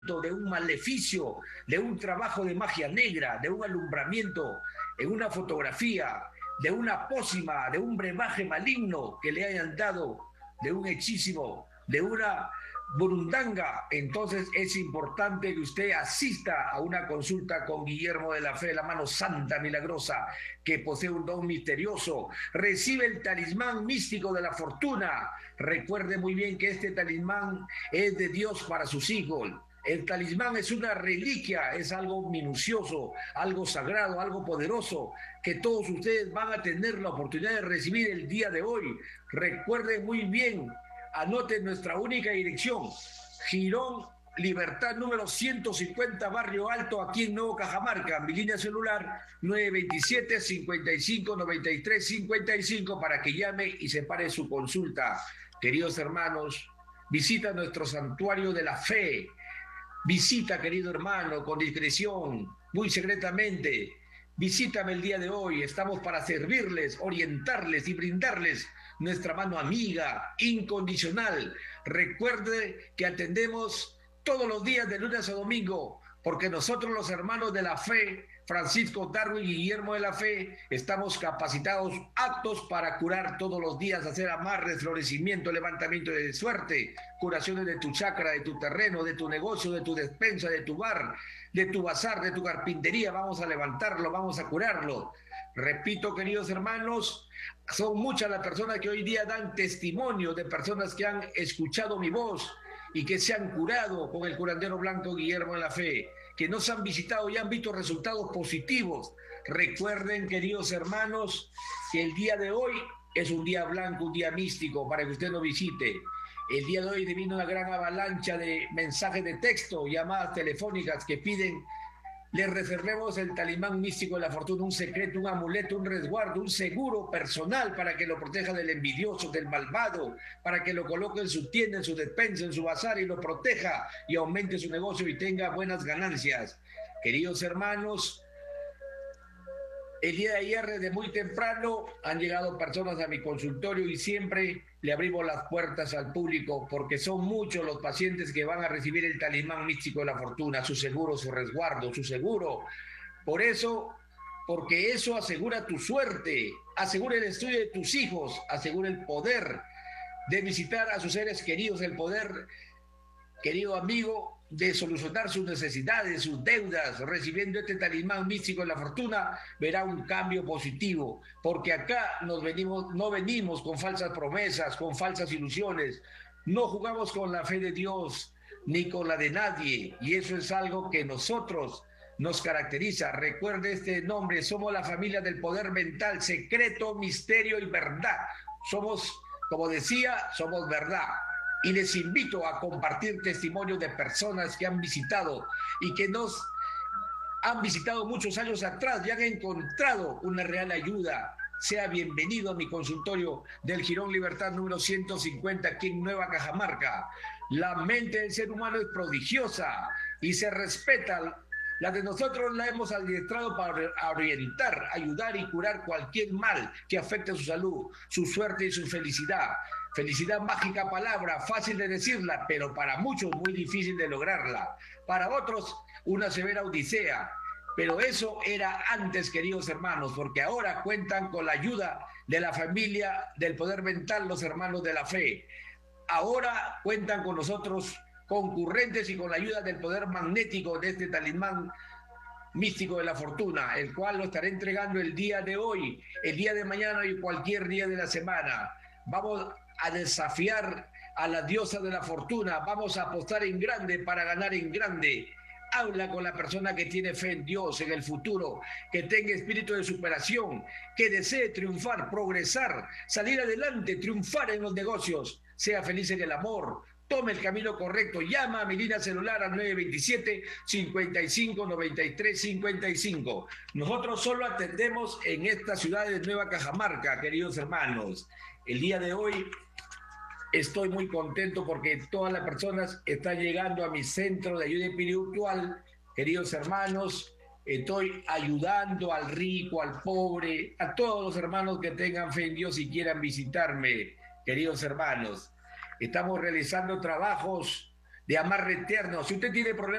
de un maleficio, de un trabajo de magia negra, de un alumbramiento en una fotografía, de una pócima, de un brebaje maligno que le hayan dado, de un hechísimo, de una burundanga, entonces es importante que usted asista a una consulta con Guillermo de la Fe, la mano santa milagrosa, que posee un don misterioso. Recibe el talismán místico de la fortuna. Recuerde muy bien que este talismán es de Dios para sus hijos. El talismán es una reliquia, es algo minucioso, algo sagrado, algo poderoso, que todos ustedes van a tener la oportunidad de recibir el día de hoy. Recuerden muy bien, anoten nuestra única dirección: Girón Libertad número 150, Barrio Alto, aquí en Nuevo Cajamarca. Mi línea celular 927-5593-55 para que llame y separe su consulta. Queridos hermanos, visita nuestro santuario de la fe. Visita, querido hermano, con discreción, muy secretamente. Visítame el día de hoy. Estamos para servirles, orientarles y brindarles nuestra mano amiga, incondicional. Recuerde que atendemos todos los días de lunes a domingo, porque nosotros los hermanos de la fe, Francisco Darwin y Guillermo de la Fe, estamos capacitados, aptos para curar todos los días, hacer amarres, florecimiento, levantamiento de suerte, curaciones de tu chakra, de tu terreno, de tu negocio, de tu despensa, de tu bar, de tu bazar, de tu carpintería. Vamos a levantarlo, vamos a curarlo. Repito, queridos hermanos, son muchas las personas que hoy día dan testimonio de personas que han escuchado mi voz y que se han curado con el curandero blanco Guillermo de la Fe, que nos han visitado y han visto resultados positivos. Recuerden, queridos hermanos, que el día de hoy es un día blanco, un día místico, para que usted nos visite. El día de hoy vino una gran avalancha de mensajes de texto, llamadas telefónicas que piden le reservemos el talismán místico de la fortuna, un secreto, un amuleto, un resguardo, un seguro personal para que lo proteja del envidioso, del malvado, para que lo coloque en su tienda, en su despensa, en su bazar y lo proteja y aumente su negocio y tenga buenas ganancias. Queridos hermanos, el día de ayer, desde muy temprano, han llegado personas a mi consultorio y siempre le abrimos las puertas al público porque son muchos los pacientes que van a recibir el talismán místico de la fortuna, su seguro, su resguardo, su seguro. Por eso, porque eso asegura tu suerte, asegura el estudio de tus hijos, asegura el poder de visitar a sus seres queridos, el poder, querido amigo, de solucionar sus necesidades, sus deudas. Recibiendo este talismán místico de la fortuna, verá un cambio positivo, porque acá no venimos con falsas promesas, con falsas ilusiones, no jugamos con la fe de Dios, ni con la de nadie, y eso es algo que nosotros nos caracteriza. Recuerde este nombre: somos la familia del poder mental, secreto, misterio y verdad. Somos, como decía, somos verdad. Y les invito a compartir testimonios de personas que han visitado y que nos han visitado muchos años atrás y han encontrado una real ayuda. Sea bienvenido a mi consultorio del Girón Libertad número 150 aquí en Nueva Cajamarca. La mente del ser humano es prodigiosa y se respeta. La de nosotros la hemos adiestrado para orientar, ayudar y curar cualquier mal que afecte su salud, su suerte y su felicidad. Felicidad, mágica palabra, fácil de decirla, pero para muchos muy difícil de lograrla. Para otros, una severa odisea. Pero eso era antes, queridos hermanos, porque ahora cuentan con la ayuda de la familia del poder mental, los hermanos de la fe. Ahora cuentan con nosotros concurrentes y con la ayuda del poder magnético de este talismán místico de la fortuna, el cual lo estaré entregando el día de hoy, el día de mañana y cualquier día de la semana. Vamos a desafiar a la diosa de la fortuna, vamos a apostar en grande para ganar en grande. Habla con la persona que tiene fe en Dios, en el futuro, que tenga espíritu de superación, que desee triunfar, progresar, salir adelante, triunfar en los negocios, sea feliz en el amor, tome el camino correcto. Llama a mi línea celular al 927-5593-55. Nosotros solo atendemos en esta ciudad de Nueva Cajamarca, queridos hermanos. El día de hoy estoy muy contento porque todas las personas están llegando a mi centro de ayuda espiritual. Queridos hermanos, estoy ayudando al rico, al pobre, a todos los hermanos que tengan fe en Dios y quieran visitarme. Queridos hermanos, estamos realizando trabajos de amarre eterno. Si usted tiene problemas